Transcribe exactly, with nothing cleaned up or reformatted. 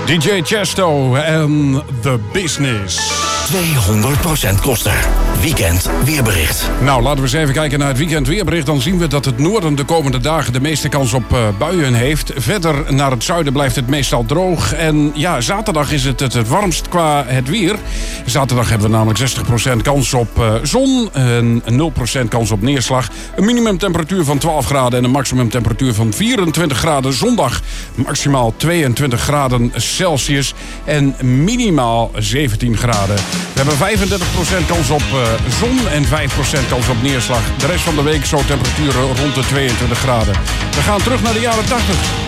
D J Chesto en The Business. tweehonderd procent kosten. Weekend weerbericht. Nou, laten we eens even kijken naar het weekend weerbericht. Dan zien we dat het noorden de komende dagen de meeste kans op uh, buien heeft. Verder naar het zuiden blijft het meestal droog. En ja, zaterdag is het het, het warmst qua het weer. Zaterdag hebben we namelijk zestig procent kans op uh, zon. En nul procent kans op neerslag. Een minimumtemperatuur van twaalf graden en een maximumtemperatuur van vierentwintig graden. Zondag maximaal tweeëntwintig graden Celsius en minimaal zeventien graden. We hebben vijfendertig procent kans op uh, zon en vijf procent kans op neerslag. De rest van de week zo temperaturen rond de tweeëntwintig graden. We gaan terug naar de jaren tachtig.